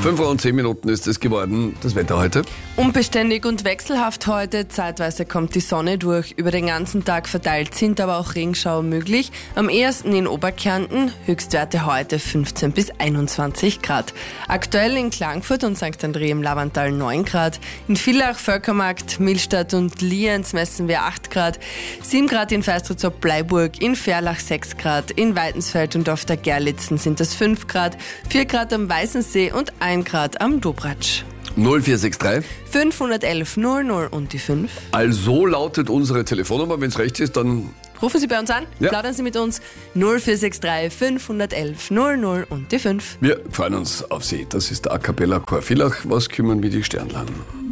5:10 ist es geworden, das Wetter heute. Unbeständig und wechselhaft heute. Zeitweise kommt die Sonne durch. Über den ganzen Tag verteilt sind aber auch Regenschauer möglich. Am ehesten in Oberkärnten. Höchstwerte heute 15 bis 21 Grad. Aktuell in Klagenfurt und St. André im Lavantal 9 Grad. In Villach, Völkermarkt, Millstatt und Lienz messen wir 8 Grad. 7 Grad in Feistritz-ob-Bleiburg, in Verlach 6 Grad. In Weidensfeld und auf der Gerlitzen sind es 5 Grad. 4 Grad am Weißensee und 1 Grad am Dobratsch. 0463. 511 00 und die 5. Also lautet unsere Telefonnummer, wenn es recht ist, dann... Rufen Sie bei uns an, Ja. plaudern Sie mit uns 0463 511 00 und die 5. Wir freuen uns auf Sie. Das ist der A Cappella Chor Villach. Was kümmern wir die Sternlein?